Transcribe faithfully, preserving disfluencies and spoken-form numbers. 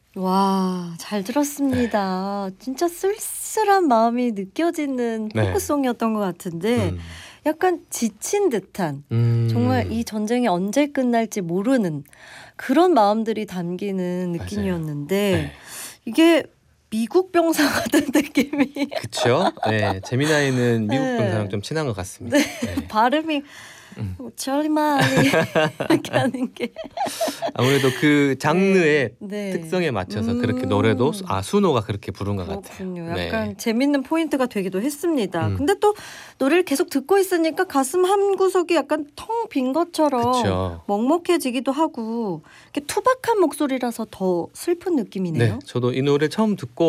와, 잘 들었습니다. 진짜 쓸쓸한 마음이 느껴지는 네. 포크송이었던 것 같은데 음. 약간 지친 듯한 음. 정말 이 전쟁이 언제 끝날지 모르는 그런 마음들이 담기는 맞아요. 느낌이었는데 네. 이게 미국 병사 같은 느낌이 그쵸? 네, 제미나이는 미국 네. 병사랑 좀 친한 것 같습니다. 네. 네. 발음이 음. 찰리마리 이렇게 하는 게 아무래도 그 장르의 네. 네. 특성에 맞춰서 음. 그렇게 노래도 아 수노가 그렇게 부른 것 같아요. 그렇군요. 네. 약간 재밌는 포인트가 되기도 했습니다. 음. 근데 또 노래를 계속 듣고 있으니까 가슴 한 구석이 약간 텅 빈 것처럼 그쵸. 먹먹해지기도 하고 이렇게 투박한 목소리라서 더 슬픈 느낌이네요. 네, 저도 이 노래 처음 듣고